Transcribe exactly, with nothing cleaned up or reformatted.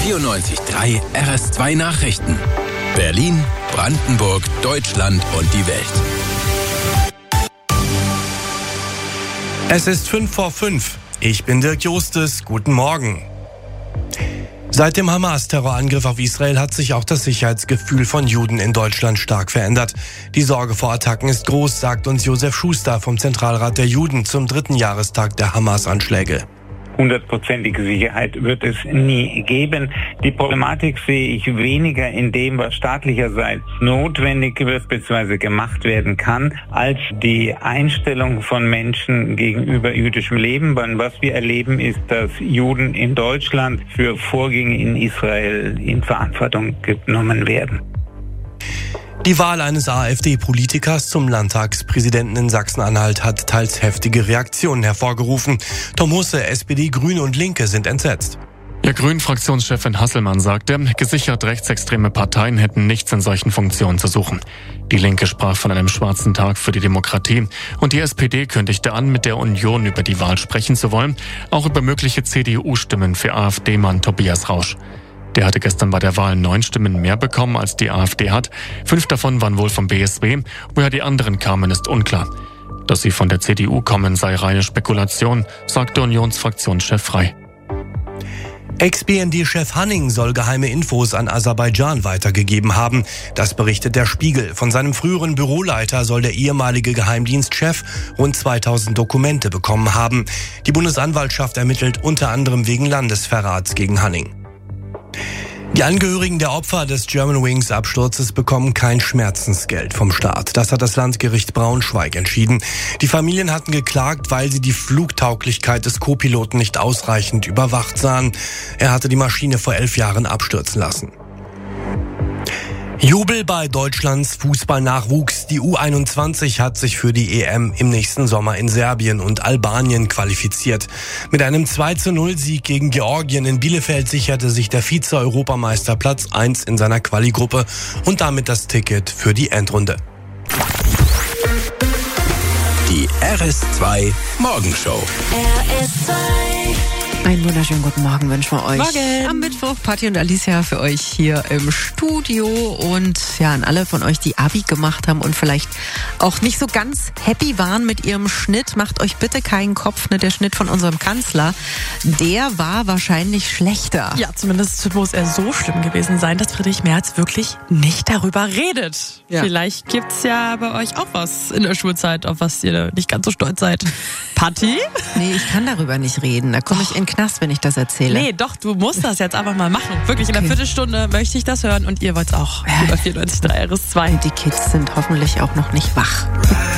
vierundneunzig Komma drei R S zwei Nachrichten. Berlin, Brandenburg, Deutschland und die Welt. Es ist fünf vor fünf. Ich bin Dirk Justus. Guten Morgen. Seit dem Hamas-Terrorangriff auf Israel hat sich auch das Sicherheitsgefühl von Juden in Deutschland stark verändert. Die Sorge vor Attacken ist groß, sagt uns Josef Schuster vom Zentralrat der Juden zum dritten Jahrestag der Hamas-Anschläge. Hundertprozentige Sicherheit wird es nie geben. Die Problematik sehe ich weniger in dem, was staatlicherseits notwendig wird bzw. gemacht werden kann, als die Einstellung von Menschen gegenüber jüdischem Leben. Denn was wir erleben, ist, dass Juden in Deutschland für Vorgänge in Israel in Verantwortung genommen werden. Die Wahl eines AfD-Politikers zum Landtagspräsidenten in Sachsen-Anhalt hat teils heftige Reaktionen hervorgerufen. Tom Husse, S P D, Grüne und Linke sind entsetzt. Der Grünen-Fraktionschefin Hasselmann sagte, gesichert rechtsextreme Parteien hätten nichts in solchen Funktionen zu suchen. Die Linke sprach von einem schwarzen Tag für die Demokratie und die S P D kündigte an, mit der Union über die Wahl sprechen zu wollen, auch über mögliche C D U-Stimmen für AfD-Mann Tobias Rausch. Der hatte gestern bei der Wahl neun Stimmen mehr bekommen, als die AfD hat. Fünf davon waren wohl vom B S W. Woher die anderen kamen, ist unklar. Dass sie von der C D U kommen, sei reine Spekulation, sagte Unionsfraktionschef Frey. Ex-B N D-Chef Hanning soll geheime Infos an Aserbaidschan weitergegeben haben. Das berichtet der Spiegel. Von seinem früheren Büroleiter soll der ehemalige Geheimdienstchef rund zweitausend Dokumente bekommen haben. Die Bundesanwaltschaft ermittelt unter anderem wegen Landesverrats gegen Hanning. Die Angehörigen der Opfer des Germanwings-Absturzes bekommen kein Schmerzensgeld vom Staat. Das hat das Landgericht Braunschweig entschieden. Die Familien hatten geklagt, weil sie die Flugtauglichkeit des Co-Piloten nicht ausreichend überwacht sahen. Er hatte die Maschine vor elf Jahren abstürzen lassen. Jubel bei Deutschlands Fußballnachwuchs. Die U einundzwanzig hat sich für die E M im nächsten Sommer in Serbien und Albanien qualifiziert. Mit einem zwei zu null Sieg gegen Georgien in Bielefeld sicherte sich der Vize-Europameister Platz eins in seiner Quali-Gruppe und damit das Ticket für die Endrunde. Die R S zwei Morgenshow. R S zwei. Einen wunderschönen guten Morgen wünschen wir euch. Morgen. Am Mittwoch, Patti und Alicia für euch hier im Studio. Und ja, an alle von euch, die Abi gemacht haben und vielleicht auch nicht so ganz happy waren mit ihrem Schnitt, macht euch bitte keinen Kopf. Ne? Der Schnitt von unserem Kanzler, der war wahrscheinlich schlechter. Ja, zumindest muss er so schlimm gewesen sein, dass Friedrich Merz wirklich nicht darüber redet. Ja. Vielleicht gibt's ja bei euch auch was in der Schulzeit, auf was ihr nicht ganz so stolz seid. Patti? Nee, ich kann darüber nicht reden. Da komme ich in den Knast, wenn ich das erzähle. Nee, doch, du musst das jetzt einfach mal machen. Wirklich, in Okay. einer Viertelstunde möchte ich das hören und ihr wollt's auch. Ja. Über vierundneunzig Komma drei R S zwei. Und die Kids sind hoffentlich auch noch nicht wach.